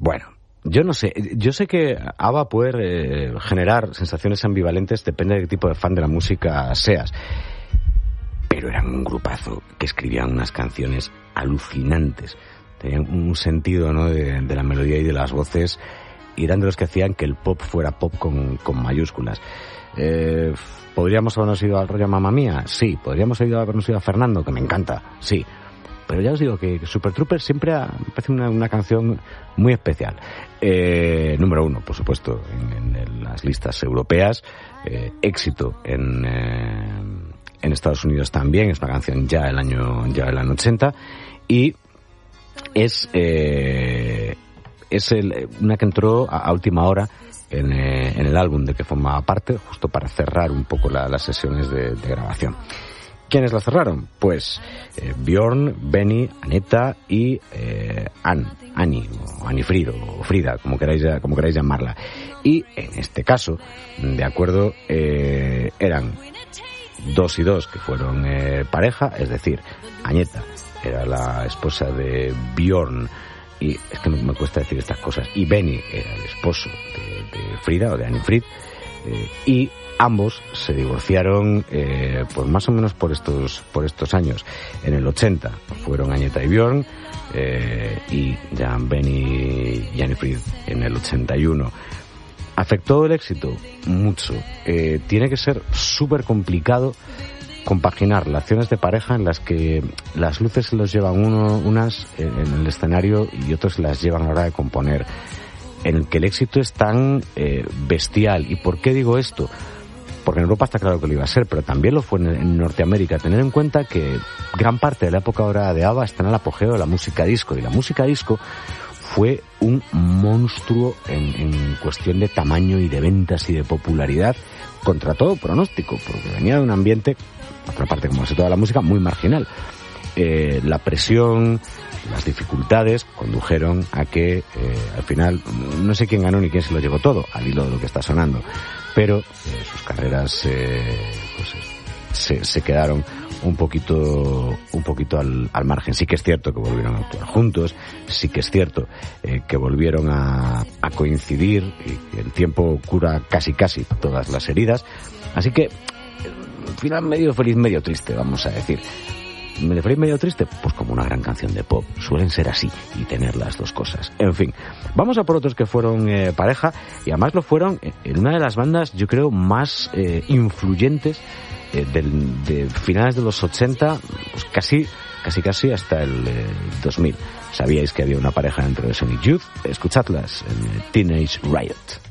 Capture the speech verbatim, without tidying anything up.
Bueno, yo no sé. Yo sé que ABBA puede eh, generar sensaciones ambivalentes, depende de qué tipo de fan de la música seas. Pero eran un grupazo que escribían unas canciones alucinantes. Tenían un sentido, ¿no?, de, de la melodía y de las voces, y eran de los que hacían que el pop fuera pop con, con mayúsculas. Eh, ¿Podríamos habernos ido al rollo Mamma Mía? Sí. ¿Podríamos habernos ido a Fernando? Que me encanta, sí. Pero ya os digo que Super Trooper siempre ha, me parece una, una canción muy especial. Eh, número uno, por supuesto, en, en las listas europeas. Eh, éxito en, eh, en Estados Unidos también. Es una canción ya del año, ya del año ochenta. Y es, eh, es el, una que entró a, a última hora en, eh, en el álbum de que formaba parte, justo para cerrar un poco la, las sesiones de, de grabación. ¿Quiénes la cerraron? Pues eh, Björn, Benny, Aneta y eh, Ann, Annie, o Anifrid, o Frida, como queráis, como queráis llamarla. Y en este caso, de acuerdo, eh, eran dos y dos que fueron eh, pareja, es decir, Agneta era la esposa de Björn, y es que me, me cuesta decir estas cosas, y Benny era el esposo de, de Frida, o de Anifrid, eh, y ambos se divorciaron eh, pues más o menos por estos por estos años. En el ochenta fueron Agneta y Björn, eh, y ya Benny y Anifrid en el ochenta y uno. ¿Afectó el éxito? Mucho. Eh, tiene que ser súper complicado compaginar relaciones de pareja en las que las luces se los llevan uno, unas en el escenario y otros las llevan a la hora de componer, en el que el éxito es tan eh, bestial. ¿Y por qué digo esto? Porque en Europa está claro que lo iba a ser, pero también lo fue en, en Norteamérica. Tener en cuenta que gran parte de la época dorada de ABBA está en el apogeo de la música disco, y la música disco fue un monstruo en, en cuestión de tamaño y de ventas y de popularidad, contra todo pronóstico, porque venía de un ambiente, por otra parte, como es toda la música, muy marginal. Eh, la presión, las dificultades condujeron a que eh, al final, no sé quién ganó ni quién se lo llevó todo, al hilo de lo que está sonando, pero eh, sus carreras eh, pues, se, se quedaron un poquito un poquito al, al margen. Sí que es cierto que volvieron a actuar juntos, sí que es cierto eh, que volvieron a, a coincidir, y que el tiempo cura casi casi todas las heridas, así que al final medio feliz, medio triste, vamos a decir. ¿Me feliz, medio triste? Pues como una gran canción de pop. Suelen ser así y tener las dos cosas. En fin, vamos a por otros que fueron eh, pareja, y además lo fueron en una de las bandas, yo creo, más eh, influyentes eh, del, de finales de los ochenta, pues casi, casi, casi hasta el eh, dos mil. Sabíais que había una pareja dentro de Sonic Youth. Escuchadlas en Teenage Riot.